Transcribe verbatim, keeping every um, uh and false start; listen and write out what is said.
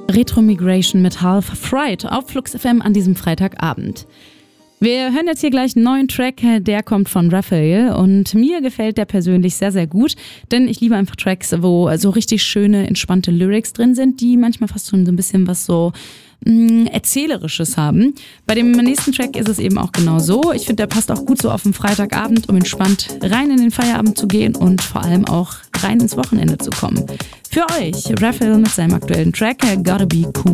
Retro Migration mit Half Fried auf Flux F M an diesem Freitagabend. Wir hören jetzt hier gleich einen neuen Track, der kommt von Raphael und mir gefällt der persönlich sehr, sehr gut, denn ich liebe einfach Tracks, wo so richtig schöne, entspannte Lyrics drin sind, die manchmal fast schon so ein bisschen was so mh, Erzählerisches haben. Bei dem nächsten Track ist es eben auch genau so. Ich finde, der passt auch gut so auf den Freitagabend, um entspannt rein in den Feierabend zu gehen und vor allem auch rein ins Wochenende zu kommen. Für euch Raphael mit seinem aktuellen Track Gotta Be Cool.